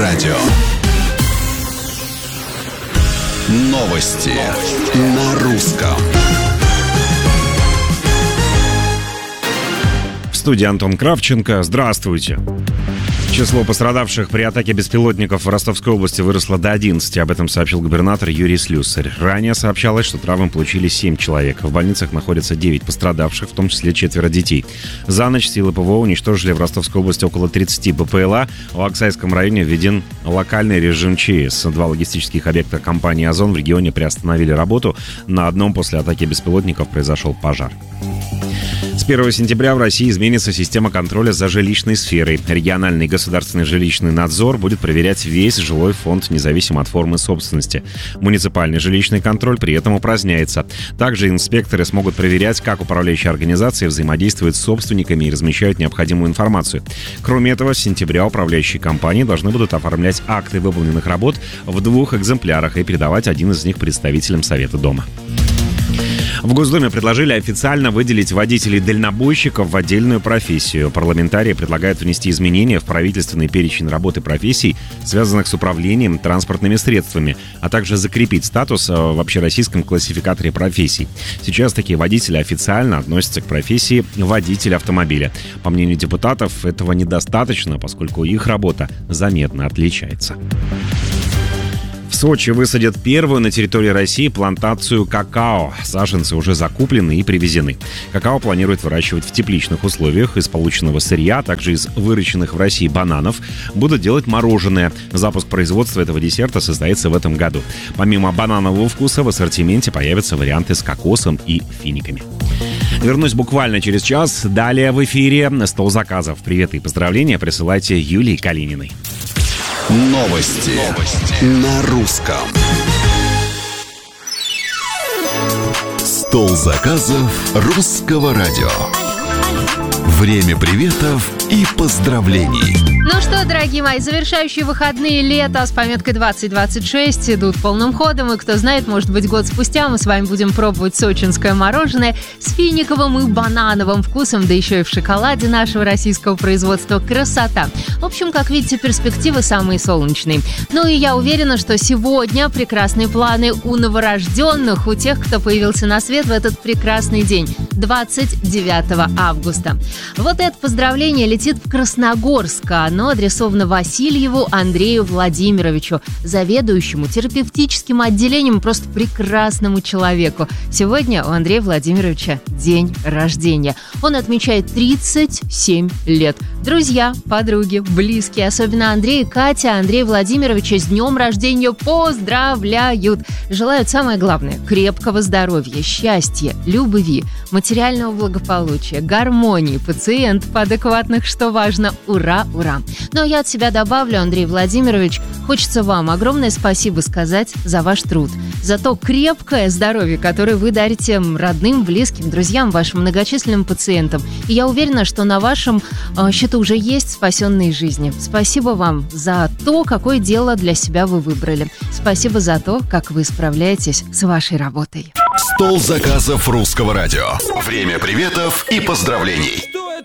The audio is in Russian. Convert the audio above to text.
радио. Новости на русском. В студии Антон Кравченко. Здравствуйте. Число пострадавших при атаке беспилотников в Ростовской области выросло до 11. Об этом сообщил губернатор Юрий Слюсарь. Ранее сообщалось, что травмы получили 7 человек. В больницах находятся 9 пострадавших, в том числе 4 детей. За ночь силы ПВО уничтожили в Ростовской области около 30 БПЛА. В Аксайском районе введен локальный режим ЧС. 2 логистических объекта компании «Озон» в регионе приостановили работу. На одном после атаки беспилотников произошел пожар. С 1 сентября в России изменится система контроля за жилищной сферой. Региональный государственный жилищный надзор будет проверять весь жилой фонд, независимо от формы собственности. Муниципальный жилищный контроль при этом упраздняется. Также инспекторы смогут проверять, как управляющие организации взаимодействуют с собственниками и размещают необходимую информацию. Кроме этого, с сентября управляющие компании должны будут оформлять акты выполненных работ в 2 экземплярах и передавать один из них представителям Совета дома. В Госдуме предложили официально выделить водителей-дальнобойщиков в отдельную профессию. Парламентарии предлагают внести изменения в правительственный перечень работы профессий, связанных с управлением транспортными средствами, а также закрепить статус в общероссийском классификаторе профессий. Сейчас такие водители официально относятся к профессии водителя автомобиля. По мнению депутатов, этого недостаточно, поскольку их работа заметно отличается. В Сочи высадят первую на территории России плантацию какао. Саженцы уже закуплены и привезены. Какао планируют выращивать в тепличных условиях. Из полученного сырья, а также из выращенных в России бананов будут делать мороженое. Запуск производства этого десерта состоится в этом году. Помимо бананового вкуса в ассортименте появятся варианты с кокосом и финиками. Вернусь буквально через час. Далее в эфире «Стол заказов». Привет и поздравления присылайте Юлии Калининой. Новости на русском. Стол заказов русского радио. Время приветов и поздравлений. Ну что, дорогие мои, завершающие выходные лета с пометкой 2026 идут полным ходом. И кто знает, может быть, год спустя мы с вами будем пробовать сочинское мороженое с финиковым и банановым вкусом, да еще и в шоколаде нашего российского производства. Красота! В общем, как видите, перспективы самые солнечные. Ну и я уверена, что сегодня прекрасные планы у новорожденных, у тех, кто появился на свет в этот прекрасный день, 29 августа. Вот это поздравление летит в Красногорск. Оно адресовано Васильеву Андрею Владимировичу, заведующему терапевтическим отделением, просто прекрасному человеку. Сегодня у Андрея Владимировича день рождения. Он отмечает 37 лет. Друзья, подруги, близкие, особенно Андрей и Катя, Андрея Владимировича с днем рождения поздравляют. Желают самое главное – крепкого здоровья, счастья, любви, материального благополучия, гармонии, пациентов адекватных, что важно. Ура, ура! Ну а я от себя добавлю, Андрей Владимирович, хочется вам огромное спасибо сказать за ваш труд, за то крепкое здоровье, которое вы дарите родным, близким, друзьям, вашим многочисленным пациентам. И я уверена, что на вашем счету уже есть спасенные жизни. Спасибо вам за то, какое дело для себя вы выбрали. Спасибо за то, как вы справляетесь с вашей работой. Стол заказов русского радио. Время приветов и поздравлений.